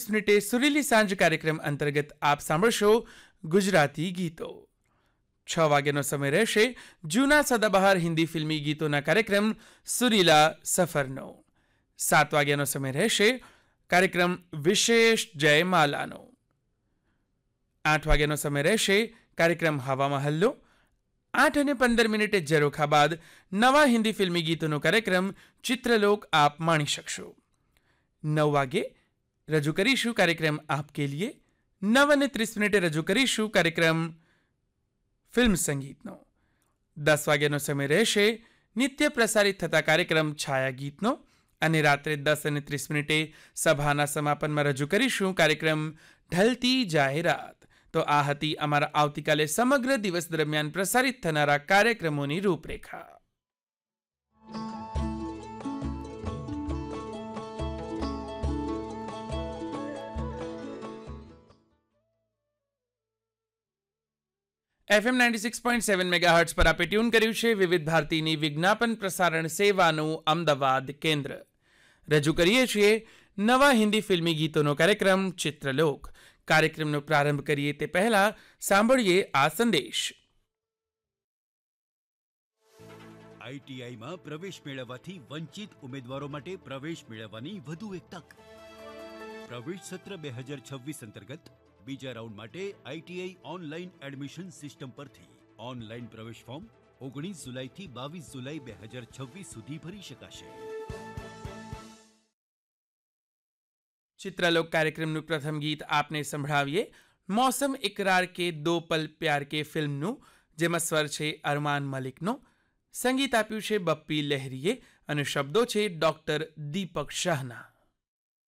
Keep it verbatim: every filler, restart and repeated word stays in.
મિનિટે સુરીલી સાંજ કાર્યક્રમ અંતર્ગત આપ સાંભળશો ગુજરાતી ગીતો. છ વાગ્યાનો સમય રહેશે જૂના સદાબહાર હિન્દી ફિલ્મી ગીતોના કાર્યક્રમ સુરીલા સફરનો. સાત વાગ્યાનો સમય રહેશે કાર્યક્રમ વિશેષ જયમાલાનો. આઠ વાગ્યાનો સમય રહેશે કાર્યક્રમ હવા મહલ્લો. આઠ અને પંદર મિનિટે ઝરોખા બાદ નવા હિન્દી ફિલ્મી ગીતોનો કાર્યક્રમ ચિત્રલોક આપ માણી શકશો. નવ વાગે રજૂ કરીશું કાર્યક્રમ આપ કે લીએ. નવ અને ત્રીસ મિનિટે રજૂ કરીશું કાર્યક્રમ ફિલ્મ સંગીતનો. દસ વાગ્યાનો સમય રહેશે નિત્ય પ્રસારિત થતા કાર્યક્રમ છાયા ગીતનો. અને રાત્રે દસ અને ત્રીસ મિનિટે સભાના સમાપનમાં રજૂ કરીશું કાર્યક્રમ ઢલતી જાહેરાત. તો આ હતી અમારા આવતીકાલે સમગ્ર દિવસ દરમિયાન પ્રસારિત થનારા કાર્યક્રમોની રૂપરેખા. FM ninety six point seven megahertz પર આપે ટ્યુન કર્યું છે વિવિધ ભારતીની વિજ્ઞાપન પ્રસારણ સેવાનું અમદાવાદ કેન્દ્ર. રજૂ કરીએ છીએ નવા હિન્દી ફિલ્મી ગીતોનો કાર્યક્રમ ચિત્રલોક. કાર્યક્રમનો પ્રારંભ કરીએ તે પહેલા સાંભળીએ આ સંદેશ. આઈટીઆઈમાં પ્રવેશ મેળવવાથી વંચિત ઉમેદવારો માટે પ્રવેશ મેળવવાની વધુ એક તક. પ્રવેશ સત્ર બે હજાર છવ્વીસ અંતર્ગત બીજા રાઉન્ડ માટે આઈટીઆઈ ઓનલાઈન એડમિશન સિસ્ટમ પરથી ઓનલાઈન પ્રવેશ ફોર્મ ઓગણીસ જુલાઈથી બાવીસ જુલાઈ બે હજાર છવ્વીસ સુધી ભરી શકાશે. ચિત્રલોક કાર્યક્રમનું પ્રથમ ગીત આપને સંભળાવીએ મૌસમ ઇકરાર કે દો પલ પ્યાર કે ફિલ્મનું, જેમાં સ્વર છે અરમાન મલિકનો. સંગીત આપ્યું છે બપ્પી લહેરીએ અને શબ્દો છે ડોક્ટર દીપક શાહના.